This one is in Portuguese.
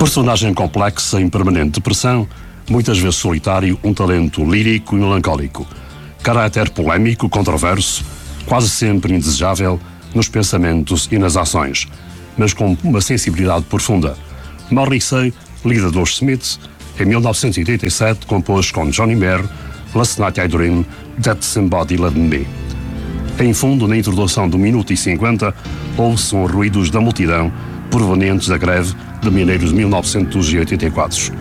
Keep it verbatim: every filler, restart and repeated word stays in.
Personagem complexa em permanente depressão, muitas vezes solitário, um talento lírico e melancólico. Caráter polémico, controverso, quase sempre indesejável nos pensamentos e nas ações, mas com uma sensibilidade profunda. Morrissey, líder dos Smiths, em mil novecentos e oitenta e sete compôs com Johnny Marr Last Night I Dream That Somebody Loved Me. Em fundo, na introdução do minuto e cinquenta, ouve-se os ruídos da multidão provenientes da greve de mineiros de mil novecentos e oitenta e quatro.